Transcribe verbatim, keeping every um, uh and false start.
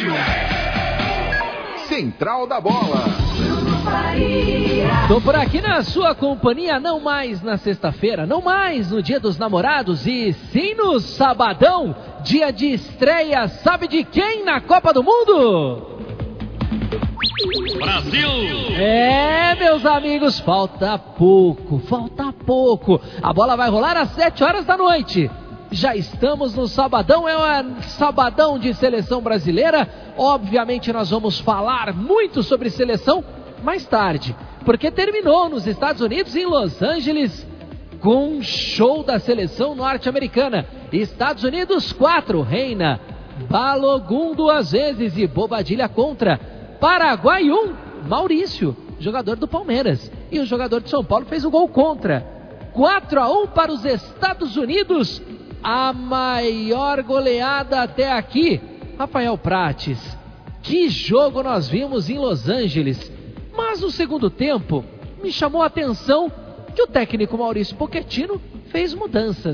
Central da Bola. Tô por aqui na sua companhia, não mais na sexta-feira, não mais no Dia dos Namorados, e sim no sabadão, dia de estreia, sabe de quem na Copa do Mundo? Brasil! É, meus amigos, falta pouco, falta pouco. A bola vai rolar às sete horas da noite. Já estamos no sabadão, é um sabadão de seleção brasileira. Obviamente nós vamos falar muito sobre seleção mais tarde, porque terminou nos Estados Unidos, em Los Angeles, com um show da seleção norte-americana. Estados Unidos quatro, Reina, Balogun duas vezes e Bobadilha contra. Paraguai um, Maurício, jogador do Palmeiras, e o jogador de São Paulo fez o gol contra. quatro a um para os Estados Unidos, a maior goleada até aqui. Rafael Prates, que jogo nós vimos em Los Angeles. Mas no segundo tempo, me chamou a atenção que o técnico Maurício Pochettino fez mudanças.